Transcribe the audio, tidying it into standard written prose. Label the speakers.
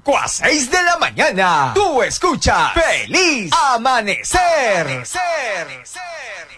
Speaker 1: 5 a 6 de la mañana. Tú escuchas Feliz Amanecer.